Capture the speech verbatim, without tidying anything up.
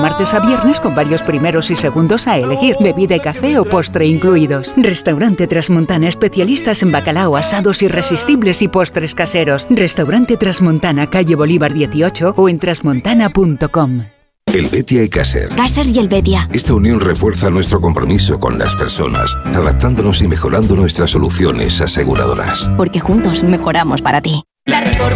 martes a viernes con varios primeros y segundos a elegir, bebida y café o postre incluidos. Restaurante Trasmontana, especialistas en bacalao, asados irresistibles y postres caseros. Restaurante Trasmontana, calle Bolívar dieciocho o en trasmontana punto com. Helvetia y Caser. Caser y Helvetia. Esta unión refuerza nuestro compromiso con las personas, adaptándonos y mejorando nuestras soluciones aseguradoras. Porque juntos mejoramos para ti. La reforma